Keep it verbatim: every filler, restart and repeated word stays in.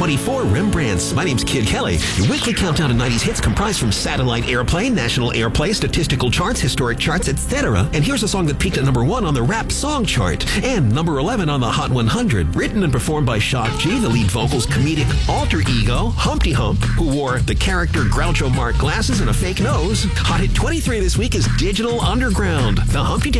twenty-four Rembrandts. My name's Kid Kelly. Your weekly countdown to nineties hits comprised from Satellite Airplane, National Airplay, Statistical Charts, Historic Charts, et cetera. And here's a song that peaked at number one on the Rap Song Chart and number eleven on the Hot one hundred. Written and performed by Shock G, the lead vocal's comedic alter ego, Humpty Hump, who wore the character Groucho Marx glasses and a fake nose. Hot hit twenty-three this week is Digital Underground, the Humpty Dance.